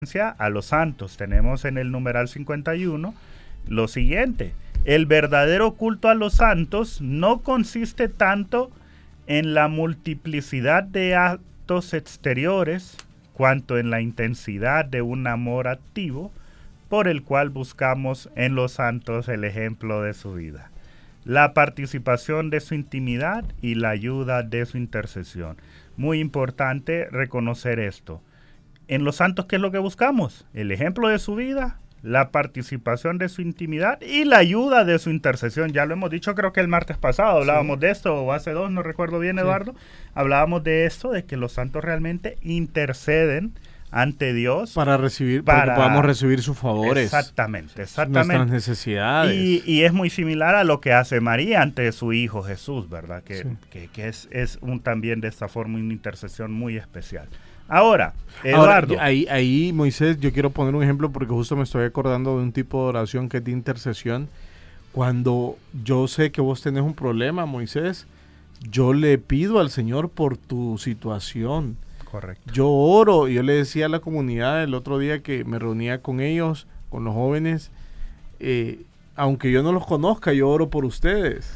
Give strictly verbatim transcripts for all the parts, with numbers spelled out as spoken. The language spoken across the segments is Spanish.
a los santos. Tenemos en el numeral cincuenta y uno lo siguiente: el verdadero culto a los santos no consiste tanto en la multiplicidad de actos exteriores cuanto en la intensidad de un amor activo por el cual buscamos en los santos el ejemplo de su vida, la participación de su intimidad y la ayuda de su intercesión. Muy importante reconocer esto. En los santos, ¿qué es lo que buscamos? El ejemplo de su vida, la participación de su intimidad y la ayuda de su intercesión. Ya lo hemos dicho, creo que el martes pasado hablábamos sí. de esto, o hace dos, no recuerdo bien, sí. Eduardo. Hablábamos de esto, de que los santos realmente interceden ante Dios. Para recibir, para que podamos recibir sus favores. Exactamente, exactamente. Nuestras necesidades. Y, y es muy similar a lo que hace María ante su hijo Jesús, ¿verdad? Que, sí. que, que es, es un, también de esta forma una intercesión muy especial. Ahora, Eduardo. Ahora, ahí, ahí, Moisés, yo quiero poner un ejemplo porque justo me estoy acordando de un tipo de oración que es de intercesión. Cuando yo sé que vos tenés un problema, Moisés, yo le pido al Señor por tu situación. Correcto. Yo oro, yo le decía a la comunidad el otro día que me reunía con ellos, con los jóvenes, eh, aunque yo no los conozca, yo oro por ustedes.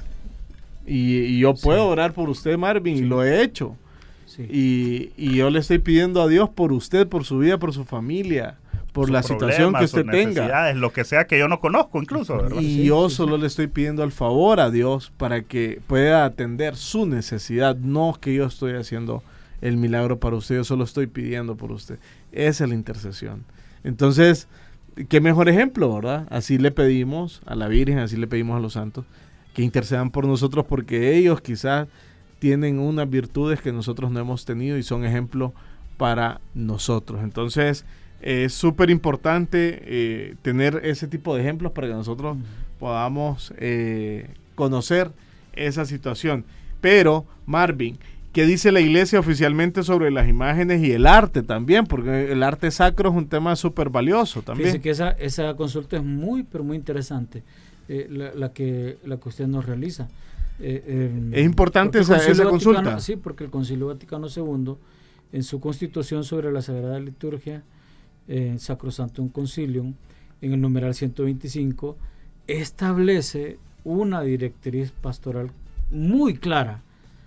Y, y yo puedo sí. orar por usted, Marvin, sí. y lo he hecho. Sí. Y, y yo le estoy pidiendo a Dios por usted, por su vida, por su familia, por su la situación que usted tenga. Lo que sea que yo no conozco incluso, ¿verdad? Y sí, yo sí, solo sí. le estoy pidiendo el favor a Dios para que pueda atender su necesidad, no que yo estoy haciendo el milagro para usted, yo solo estoy pidiendo por usted. Esa es la intercesión. Entonces, qué mejor ejemplo, ¿verdad? Así le pedimos a la Virgen, así le pedimos a los santos, que intercedan por nosotros porque ellos quizás tienen unas virtudes que nosotros no hemos tenido y son ejemplo para nosotros. Entonces, es súper importante eh, tener ese tipo de ejemplos para que nosotros uh-huh. podamos eh, conocer esa situación. Pero, Marvin, ¿qué dice la iglesia oficialmente sobre las imágenes y el arte también? Porque el arte sacro es un tema súper valioso también. Fíjese que esa, esa consulta es muy, pero muy interesante, eh, la, la, que, la que usted nos realiza. Eh, eh, es importante esa, esa Vaticano, consulta. Sí, porque el Concilio Vaticano segundo, en su Constitución sobre la Sagrada Liturgia, eh, Sacrosanctum Concilium, en el numeral ciento veinticinco, establece una directriz pastoral muy clara.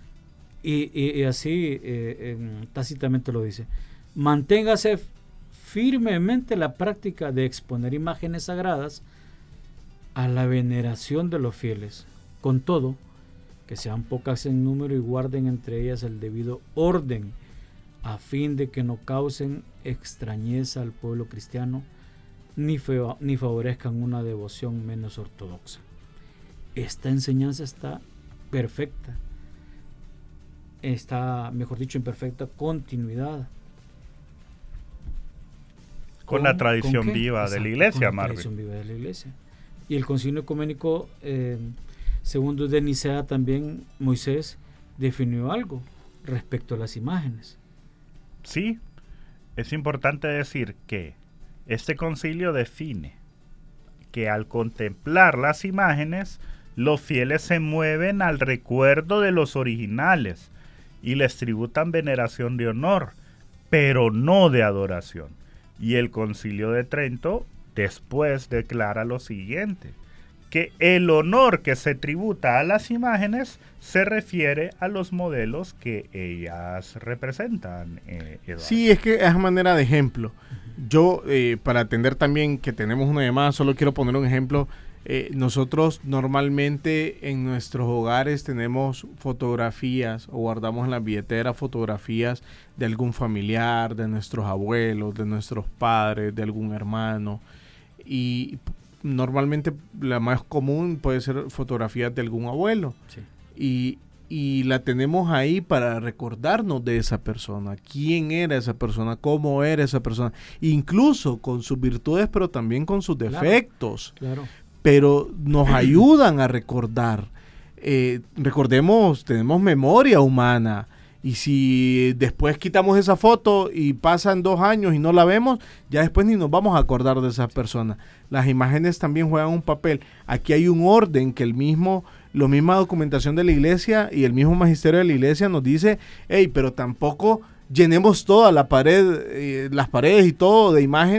Y, y, y así eh, eh, tácitamente lo dice: manténgase firmemente la práctica de exponer imágenes sagradas a la veneración de los fieles, con todo que sean pocas en número y guarden entre ellas el debido orden, a fin de que no causen extrañeza al pueblo cristiano ni, feo, ni favorezcan una devoción menos ortodoxa. Esta enseñanza está perfecta, está, mejor dicho, en perfecta continuidad con, con la tradición ¿con viva Exacto, de la iglesia, con la Marvin. tradición viva de la iglesia. Y el Concilio Ecuménico eh, segundo de Nicea también, Moisés, definió algo respecto a las imágenes. Sí, es importante decir que este concilio define que al contemplar las imágenes, los fieles se mueven al recuerdo de los originales y les tributan veneración de honor, pero no de adoración. Y el Concilio de Trento después declara lo siguiente: que el honor que se tributa a las imágenes se refiere a los modelos que ellas representan. Eh, sí, es que es manera de ejemplo. Yo, eh, para atender también que tenemos una llamada, solo quiero poner un ejemplo. Eh, nosotros normalmente en nuestros hogares tenemos fotografías o guardamos en la billetera fotografías de algún familiar, de nuestros abuelos, de nuestros padres, de algún hermano. Y normalmente la más común puede ser fotografías de algún abuelo. Sí. Y, y la tenemos ahí para recordarnos de esa persona, quién era esa persona, cómo era esa persona, incluso con sus virtudes, pero también con sus defectos. Claro, claro. Pero nos ayudan a recordar. Eh, recordemos, tenemos memoria humana. Y si después quitamos esa foto y pasan dos años y no la vemos, ya después ni nos vamos a acordar de esa persona. Las imágenes también juegan un papel. Aquí hay un orden que el mismo, la misma documentación de la iglesia y el mismo magisterio de la iglesia nos dice: hey, pero tampoco llenemos toda la pared, eh, las paredes y todo de imágenes